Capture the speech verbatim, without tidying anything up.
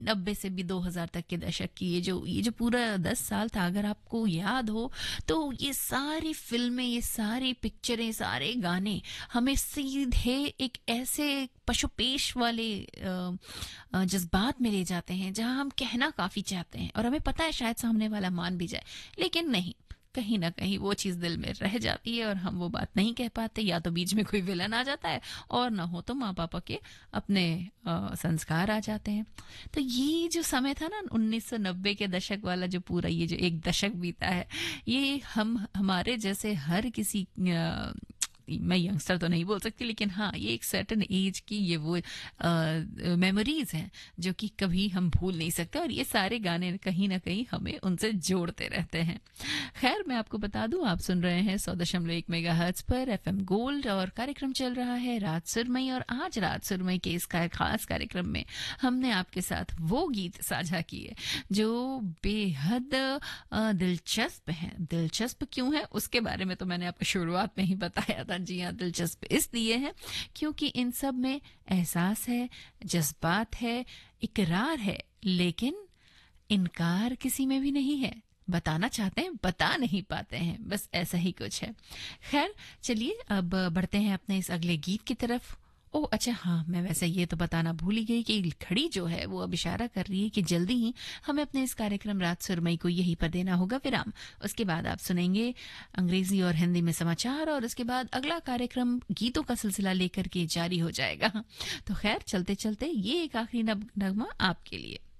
नब्बे से भी दो हज़ार तक के दशक की ये जो ये जो पूरा दस साल था, अगर आपको याद हो, तो ये सारी फ़िल्में, ये सारी पिक्चरें, सारे गाने हमें सीधे एक ऐसे पशुपेश वाले अ अ, जज़्बात में ले जाते हैं, जहाँ हम कहना काफ़ी चाहते हैं और हमें पता है शायद सामने वाला मान भी जाए, लेकिन नहीं, कहीं न कहीं वो चीज़ दिल में रह जाती है और हम वो बात नहीं कह पाते, या तो बीच में कोई विलन आ जाता है और ना हो तो माँ-पापा के अपने अ, संस्कार आ जाते हैं। तो ये जो समय था ना उन्नीस सौ नब्बे के दशक वाला, जो पूरा ये जो एक दशक बीता है, ये हम हमारे जैसे हर किसी अ, मैं यंगस्टर तो नहीं बोल सकती, लेकिन हाँ, ये एक सर्टेन एज की ये वो मेमोरीज हैं जो कि कभी हम भूल नहीं सकते, और ये सारे गाने कहीं ना कहीं हमें उनसे जोड़ते रहते हैं। खैर, मैं आपको बता दूं, आप सुन रहे हैं सौ दशमलव एक मेगा हर्ट्ज पर एफएम गोल्ड, और कार्यक्रम चल रहा है रात सुरमई। और आज रात सुरमई के इस का- खास कार्यक्रम में हमने आपके साथ वो गीत साझा किए जो बेहद अ, दिलचस्प हैं। दिलचस्प क्यों है उसके बारे में तो मैंने आपको शुरुआत में ही बताया था। जी हाँ, दिलचस्प इसलिए है क्योंकि इन सब में एहसास है, जज्बात है, इकरार है, लेकिन इनकार किसी में भी नहीं है। बताना चाहते हैं, बता नहीं पाते हैं, बस ऐसा ही कुछ है। खैर, चलिए अब बढ़ते हैं अपने इस अगले गीत की तरफ। ओह अच्छा, हाँ, मैं वैसे ये तो बताना भूल ही गई कि घड़ी जो है वो अब इशारा कर रही है कि जल्दी ही हमें अपने इस कार्यक्रम रात सुरमई को यहीं पर देना होगा विराम। उसके बाद आप सुनेंगे अंग्रेजी और हिंदी में समाचार, और उसके बाद अगला कार्यक्रम गीतों का सिलसिला लेकर के जारी हो जाएगा। तो खैर, चलते चलते ये एक आखिरी नग- नगमा आपके लिए।